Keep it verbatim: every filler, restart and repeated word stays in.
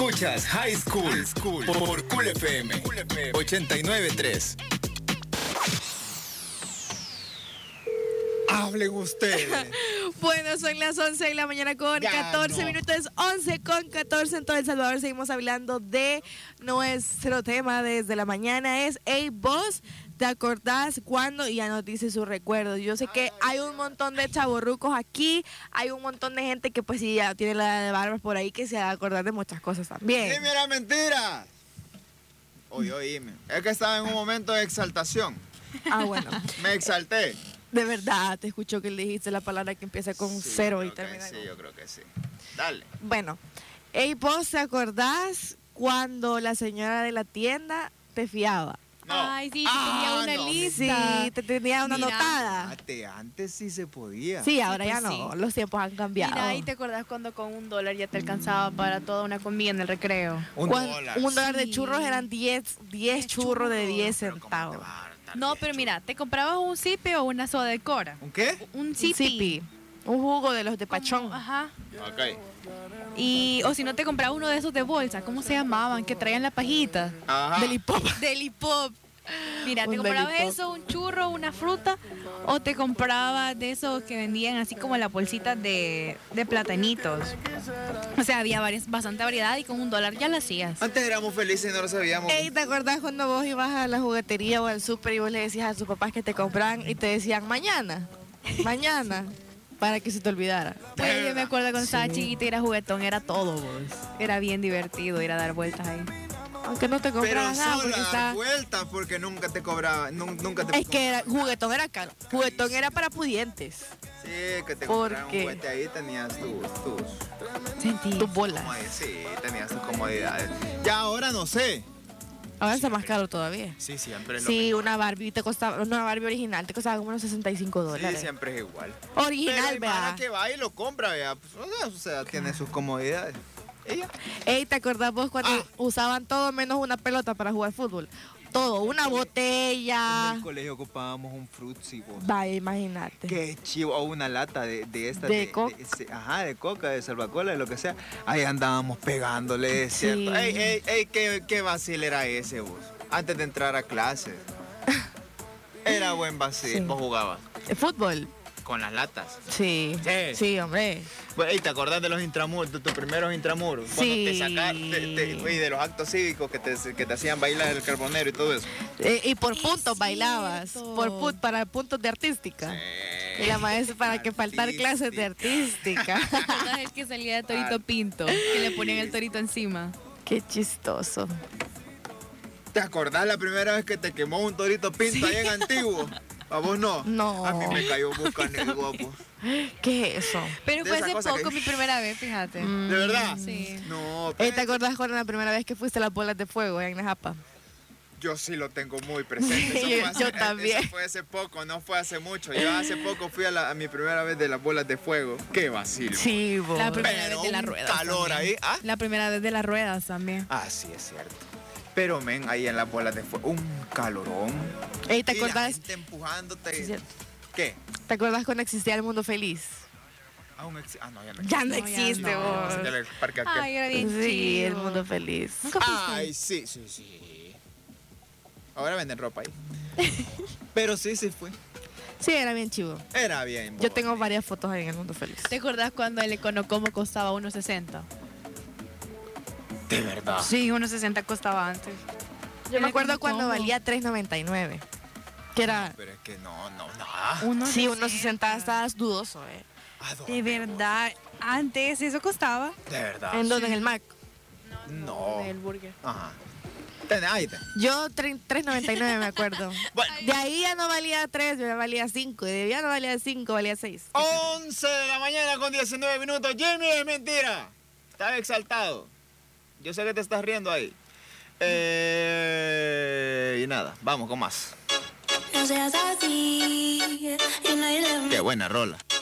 Escuchas High School, High School por Cool F M ochenta y nueve punto tres. Hablen ustedes. Bueno, son las once de la mañana con ya catorce no. minutos, once con catorce en todo El Salvador. Seguimos hablando de nuestro tema desde la mañana. Es, hey, vos, ¿te acordás cuando? Y ya nos dice sus recuerdos. Yo sé que hay un montón de chavorrucos aquí, hay un montón de gente que pues sí ya tiene la edad de barbas por ahí que se va a acordar de muchas cosas también. Dime la mentira. Oye, oíme. Es que estaba en un momento de exaltación. Ah, bueno. Me exalté. De verdad, te escucho que le dijiste la palabra que empieza con Sí, cero yo y creo que termina Sí, con... yo creo que sí. Dale. Bueno, hey, ¿vos te acordás cuando la señora de la tienda te fiaba? No. Ay, sí, te Ah, tenía una no, lista. Sí, te tenía una Mira. anotada. Fíjate, antes sí se podía. Sí, ahora pues ya no, sí. los tiempos han cambiado. Mira, ¿y te acordás cuando con un dólar ya te alcanzaba para toda una comida en el recreo? Un Cuan- dólar. un dólar de Sí. churros eran diez, diez churros de diez centavos. No, pero mira, te comprabas un sipe o una soda de cora. ¿Un qué? Un Un sipi. sipi, un jugo de los de pachón. Ajá. Ok. Y, o si no te comprabas uno de esos de bolsa, ¿cómo se llamaban? Que traían la pajita. Ajá. Del hip hop. Del hip hop. Mira, te Un comprabas Del Hip Hop. eso, un churro, una fruta, o te comprabas de esos que vendían así como las bolsitas de, de platanitos. O sea, había varias, bastante variedad y con un dólar ya lo hacías. Antes éramos felices y no lo sabíamos. Ey, ¿te acordás cuando vos ibas a la juguetería o al súper y vos le decías a tus papás que te compraban y te decían mañana, mañana, para que se te olvidara? Pues yo me acuerdo cuando estaba Sí. chiquita y era juguetón, era todo, vos. Era bien divertido ir a dar vueltas ahí. Aunque no te Pero compraban nada solo porque dar está... vueltas porque nunca te cobraba, nun- nunca te... Es que era, juguetón era caro, juguetón era para pudientes, Sí, que te ¿Por compraban un qué? juguete ahí tenías tus, tus, Sentí. tus bolas. comodidades. Sí, tenías tus comodidades. Ya ahora no sé. Ahora está más caro todavía. Sí, siempre es lo Sí, mismo. una Barbie te costaba, una Barbie original te costaba como unos sesenta y cinco Sí, dólares. siempre es igual. Original, Pero hay vea. mara que va y lo compra, vea. Pues, o sea, o sea, tiene sus comodidades. Ella. Ey, ¿te acordás vos cuando Ah. usaban todo menos una pelota para jugar fútbol? Todo, una botella. En el colegio ocupábamos un frutzi, vos. Vaya, imagínate. Qué chivo, o una lata de, de esta. De coca. sí, ajá, de coca, de salvacola, de lo que sea. Ahí andábamos pegándole, es Sí. cierto. Ey, ey, ey, qué, qué vacil era ese, vos. Antes de entrar a clase. Era buen vacil. Sí. Vos jugabas ¿El fútbol? con las latas. Sí. Sí. Sí, hombre. Pues, ey, ¿te acordás de los intramuros, de tus primeros intramuros? Cuando Sí. te sacaron, y de los actos cívicos que te, que te hacían bailar el carbonero y todo eso. Eh, y por Es puntos bailabas. cierto. Por pu- para puntos de artística. Y la maestra para que faltar clases de artística. ¿Te acordás el que salía de Torito Pinto? Que le ponían el torito encima. Qué chistoso. ¿Te acordás la primera vez que te quemó un torito pinto ahí en Antiguo? ¿A vos no? No. A mí me cayó bucanero, guapo. ¿Qué es eso? Pero De fue esa hace cosa poco que- mi primera vez, fíjate. Mm. ¿De verdad? Sí. No, Ey, pero ¿te acordás cuando la primera vez que fuiste a las bolas de fuego en Nejapa? yo sí lo tengo muy presente. Eso Yo- fue hace- yo también. Eso fue hace poco, no fue hace mucho. Yo hace poco fui a, la- a mi primera vez de las bolas de fuego. Qué vacilo. Sí, vos. La primera Pero vez de las un ruedas. calor también. ahí, ¿ah? La primera vez de las ruedas también. Ah, sí, es cierto. Pero, men, ahí en las bolas de fuego, un calorón. Ey, ¿te Y la acordás? gente empujándote. Sí, cierto. ¿Qué? ¿Te acordás cuando existía el mundo feliz? Aún exi- Ah, no, ya no Ya no No, ya existe, no. vos. existe el parque aquel. Ay, era bien Sí, chido. el mundo feliz. ¿Nunca fuiste? Ay, sí, sí, sí. Ahora venden ropa ahí. Pero sí, sí fui. Sí, era bien chivo. Era bien. Yo bobo. tengo varias fotos ahí en el mundo feliz. ¿Te acordás cuando el Econocomo costaba uno sesenta? De verdad. Sí, uno sesenta costaba antes. Yo me El acuerdo cuando Econocomo. valía tres noventa y nueve. Que era... Pero es que no, no, nada. Uno Sí, unos sesenta estabas dudoso, eh. ¿A dónde? De verdad, antes eso costaba. De verdad. ¿En dónde? En el Mac. No. El burger. Ajá. Ten, ahí ten. Yo tres noventa y nueve me acuerdo. Bueno, De ahí ya no valía tres, ya valía cinco. Y de ahí ya no valía cinco, valía seis. once de la mañana con diecinueve minutos. Jimmy, es mentira. Estás exaltado. Yo sé que te estás riendo ahí. Eh, y nada, vamos con más. No seas así, y no hay de Qué buena rola.